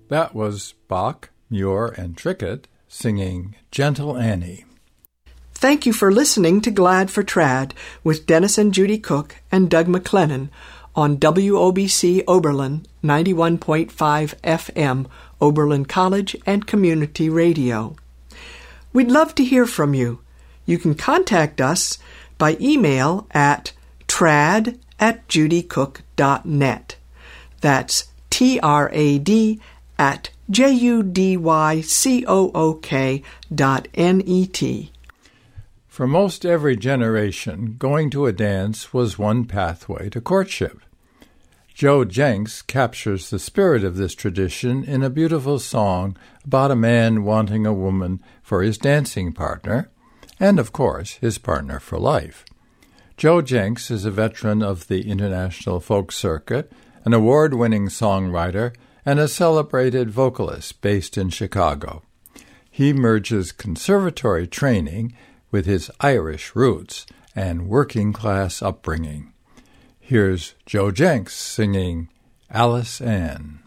That was Bach, Muir, and Trickett singing Gentle Annie. Thank you for listening to Glad for Trad with Dennis and Judy Cook and Doug McLennan on WOBC Oberlin 91.5 FM, Oberlin College and Community Radio. We'd love to hear from you. You can contact us by email at trad@judycook.net. That's trad@judycook.net. For most every generation, going to a dance was one pathway to courtship. Joe Jenks captures the spirit of this tradition in a beautiful song about a man wanting a woman for his dancing partner, and, of course, his partner for life. Joe Jenks is a veteran of the international folk circuit, an award-winning songwriter, and a celebrated vocalist based in Chicago. He merges conservatory training with his Irish roots and working-class upbringing. Here's Joe Jenks singing Alice Ann.